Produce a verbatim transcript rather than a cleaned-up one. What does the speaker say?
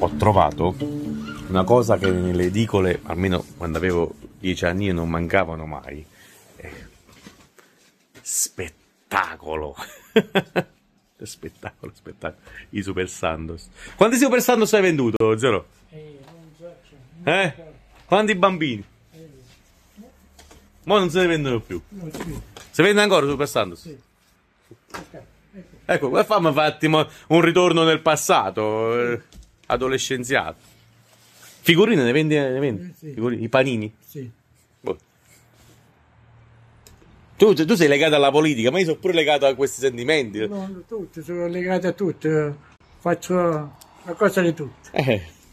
ho trovato una cosa che nelle edicole, almeno quando avevo dieci anni, non mancavano mai. Eh, spettacolo! spettacolo, spettacolo. I Super Santos. Quanti Super Santos hai venduto, Zero? Eh, non so, Eh? Quanti bambini? Ma non se ne vendono più. no, sì, Si vende ancora Super Santos? sì. Ecco, ecco. Ecco, fammi un attimo un ritorno nel passato, eh, adolescenziale. Figurine ne vendi? Ne vendi? Eh, sì. Figurine, i panini? Sì. Boh. Tu, tu sei legato alla politica, ma io sono pure legato a questi sentimenti. No, tutti, sono legati a tutti. Faccio una cosa di tutti. Eh.